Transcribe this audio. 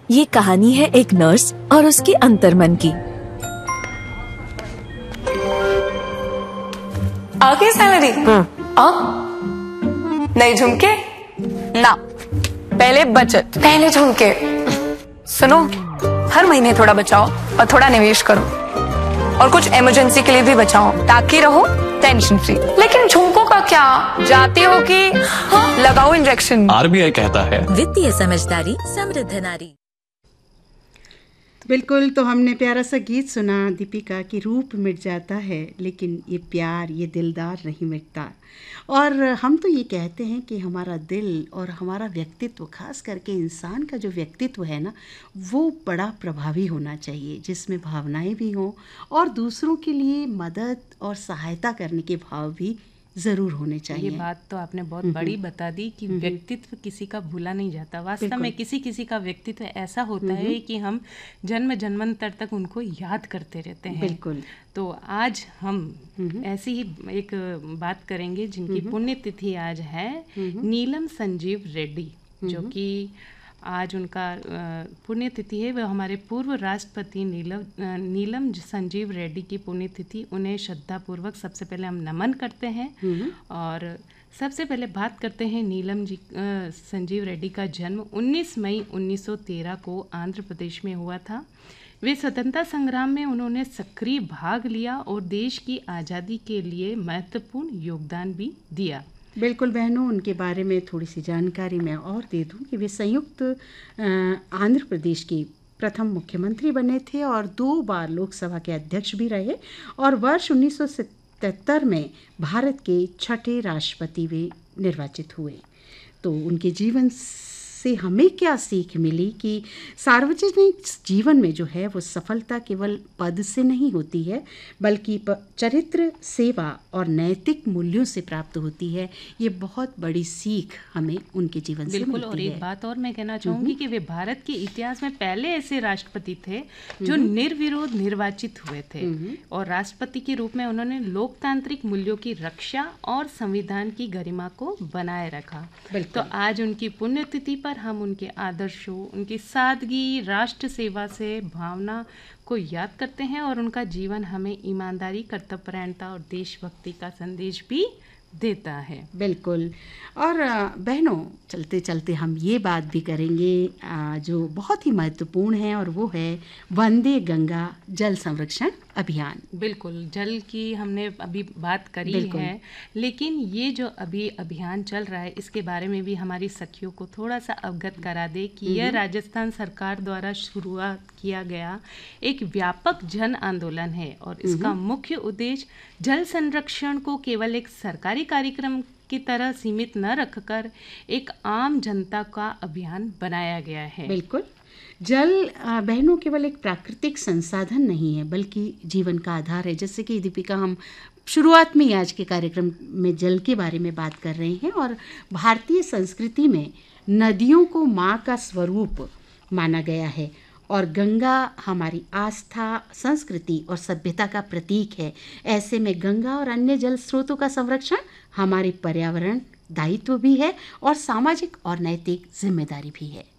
ये कहानी है एक नर्स और उसके अंतर्मन की। आगे सैलरी नहीं झुमके ना, पहले बचत, पहले झुमके। सुनो, हर महीने थोड़ा बचाओ और थोड़ा निवेश करो, और कुछ इमरजेंसी के लिए भी बचाओ ताकि रहो टेंशन फ्री। लेकिन झुमकों का क्या, जाते हो कि लगाओ इंजेक्शन। आरबीआई कहता है वित्तीय समझदारी समृद्ध नारी। बिल्कुल, तो हमने प्यारा सा गीत सुना दीपिका की रूप मिट जाता है लेकिन ये प्यार, ये दिलदार नहीं मिटता। और हम तो ये कहते हैं कि हमारा दिल और हमारा व्यक्तित्व, खास करके इंसान का जो व्यक्तित्व है ना, वो बड़ा प्रभावी होना चाहिए, जिसमें भावनाएं भी हों और दूसरों के लिए मदद और सहायता करने के भाव भी ज़रूर होने चाहिए। ये बात तो आपने बहुत बड़ी बता दी कि व्यक्तित्व किसी का भूला नहीं जाता। वास्तव में किसी किसी का व्यक्तित्व ऐसा होता है कि हम जन्म जन्मांतर तक उनको याद करते रहते हैं। बिल्कुल। तो आज हम ऐसी ही एक बात करेंगे जिनकी पुण्यतिथि आज है, नीलम संजीव रेड्डी, जो कि आज उनका पुण्यतिथि है। वह हमारे पूर्व राष्ट्रपति नीलम संजीव रेड्डी की पुण्यतिथि। उन्हें श्रद्धापूर्वक सबसे पहले हम नमन करते हैं। और सबसे पहले बात करते हैं नीलम जी संजीव रेड्डी का जन्म 19 मई 1913 को आंध्र प्रदेश में हुआ था। वे स्वतंत्रता संग्राम में उन्होंने सक्रिय भाग लिया और देश की आज़ादी के लिए महत्वपूर्ण योगदान भी दिया। बिल्कुल बहनों, उनके बारे में थोड़ी सी जानकारी मैं और दे दूं कि वे संयुक्त आंध्र प्रदेश के प्रथम मुख्यमंत्री बने थे और 2 बार लोकसभा के अध्यक्ष भी रहे, और वर्ष 1977 में भारत के 6ठे राष्ट्रपति वे निर्वाचित हुए। तो उनके जीवन से हमें क्या सीख मिली कि सार्वजनिक जीवन में जो है वो सफलता केवल पद से नहीं होती है, बल्कि चरित्र, सेवा और नैतिक मूल्यों से प्राप्त होती है। ये बहुत बड़ी सीख हमें उनके जीवन से मिलती है। और एक बात और मैं कहना चाहूँगी कि वे भारत के इतिहास में पहले ऐसे राष्ट्रपति थे जो निर्विरोध निर्वाचित हुए थे, और राष्ट्रपति के रूप में उन्होंने लोकतांत्रिक मूल्यों की रक्षा और संविधान की गरिमा को बनाए रखा। तो आज उनकी पुण्यतिथि पर हम उनके आदर्शों, उनकी सादगी, राष्ट्र सेवा से भावना को याद करते हैं, और उनका जीवन हमें ईमानदारी, कर्तव्यपरायणता और देशभक्ति का संदेश भी देता है। बिल्कुल। और बहनों, चलते चलते हम ये बात भी करेंगे जो बहुत ही महत्वपूर्ण है, और वो है वंदे गंगा जल संरक्षण अभियान। बिल्कुल, जल की हमने अभी बात करी है, लेकिन ये जो अभी अभियान चल रहा है, इसके बारे में भी हमारी सखियों को थोड़ा सा अवगत करा दे कि यह राजस्थान सरकार द्वारा शुरुआत किया गया एक व्यापक जन आंदोलन है, और इसका मुख्य उद्देश्य जल संरक्षण को केवल एक सरकारी कार्यक्रम की तरह सीमित न रखकर एक आम जनता का अभियान बनाया गया है। बिल्कुल। जल बहनों केवल एक प्राकृतिक संसाधन नहीं है, बल्कि जीवन का आधार है। जैसे कि दीपिका, हम शुरुआत में ही आज के कार्यक्रम में जल के बारे में बात कर रहे हैं, और भारतीय संस्कृति में नदियों को माँ का स्वरूप माना गया है, और गंगा हमारी आस्था, संस्कृति और सभ्यता का प्रतीक है। ऐसे में गंगा और अन्य जल स्रोतों का संरक्षण हमारे पर्यावरण दायित्व भी है और सामाजिक और नैतिक जिम्मेदारी भी है।